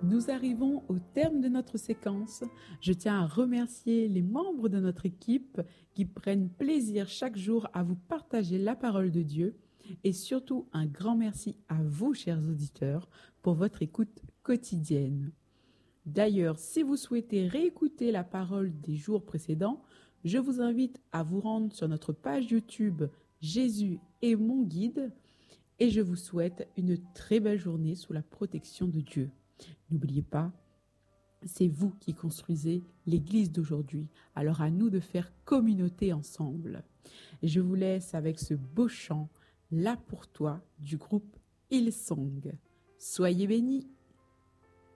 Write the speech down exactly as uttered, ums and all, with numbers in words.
Nous arrivons au terme de notre séquence. Je tiens à remercier les membres de notre équipe qui prennent plaisir chaque jour à vous partager la parole de Dieu et surtout un grand merci à vous, chers auditeurs, pour votre écoute quotidienne. D'ailleurs, si vous souhaitez réécouter la parole des jours précédents, je vous invite à vous rendre sur notre page YouTube Jésus est mon guide et je vous souhaite une très belle journée sous la protection de Dieu. N'oubliez pas, c'est vous qui construisez l'Église d'aujourd'hui. Alors à nous de faire communauté ensemble. Et je vous laisse avec ce beau chant, Là pour toi, du groupe Hillsong. Soyez bénis.